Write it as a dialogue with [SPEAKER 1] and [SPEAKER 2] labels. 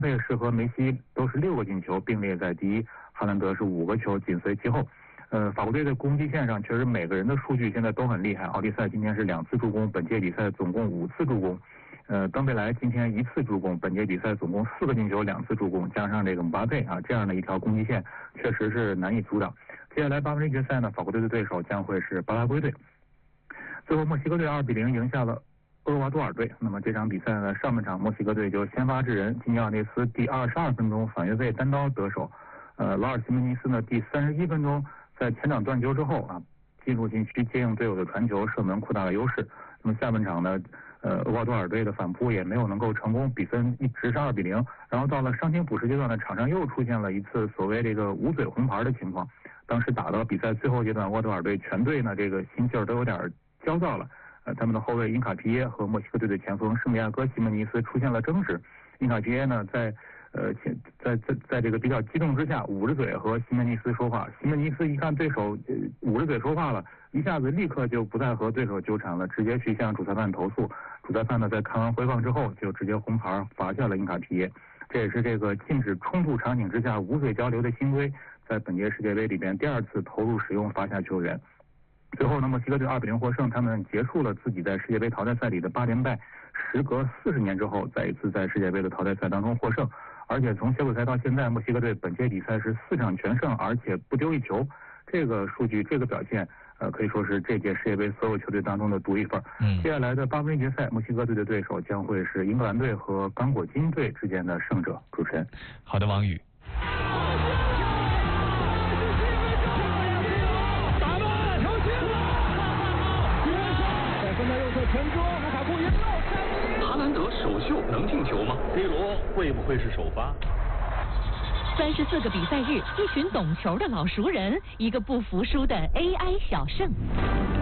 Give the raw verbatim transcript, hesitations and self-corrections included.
[SPEAKER 1] 内士和梅西都是六个进球，并列在第一，哈兰德是五个球，紧随其后。呃，法国队的攻击线上确实每个人的数据现在都很厉害。奥迪赛今天是两次助攻，本届比赛总共五次助攻。呃，登贝莱今天一次助攻，本届比赛总共四个进球，两次助攻，加上这个姆巴佩啊，这样的一条攻击线确实是难以阻挡。接下来八分之一决赛呢，法国队的对手将会是巴拉圭队。最后墨西哥队二比零赢下了厄瓜多尔队。那么这场比赛呢，上半场墨西哥队就先发制人，金尼奥内斯第二十二分钟反越位单刀得手。呃，劳尔西门尼斯呢第三十一分钟在前场断球之后啊，进入禁区接应队友的传球，射门扩大了优势。那么下半场呢，呃，厄瓜多尔队的反扑也没有能够成功，比分一直是二比零。然后到了伤停补时阶段呢，场上又出现了一次所谓这个捂嘴红牌的情况。当时打到比赛最后阶段，厄瓜多尔队全队呢这个心劲儿都有点焦躁了。呃，他们的后卫因卡皮耶和墨西哥队的前锋圣地亚哥西门尼斯出现了争执。因卡皮耶呢在呃，在在在这个比较激动之下，捂着嘴和西门尼斯说话。西门尼斯一看对手呃捂着嘴说话了，一下子立刻就不再和对手纠缠了，直接去向主裁判投诉。主裁判呢在看完回放之后，就直接红牌罚下了因卡皮耶。这也是这个禁止冲突场景之下捂嘴交流的新规，在本届世界杯里边第二次投入使用罚下球员。最后呢，墨西哥队二比零获胜，他们结束了自己在世界杯淘汰赛里的八连败，时隔四十年之后，再一次在世界杯的淘汰赛当中获胜。而且从小组赛到现在，墨西哥队本届比赛是四场全胜，而且不丢一球。这个数据，这个表现，呃，可以说是这届世界杯所有球队当中的独一份。嗯。接下来的八分之一决赛，墨西哥队的对手将会是英格兰队和刚果金队之间的胜者。主持人。
[SPEAKER 2] 好的，王宇。打门，球进了！在分在右侧前桌，卢卡库一漏。
[SPEAKER 3] 哈兰德首秀能进球吗
[SPEAKER 4] ？C 罗会不会是首发？
[SPEAKER 5] 三十四个比赛日，一群懂球的老熟人，一个不服输的 A I 小胜。